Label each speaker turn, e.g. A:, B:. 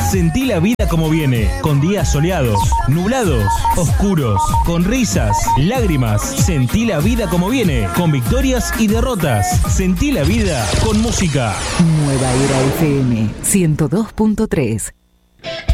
A: Sentí la vida como viene, con días soleados, nublados, oscuros, con risas, lágrimas. Sentí la vida como viene, con victorias y derrotas. Sentí la vida con música.
B: Nueva Era FM 102.3.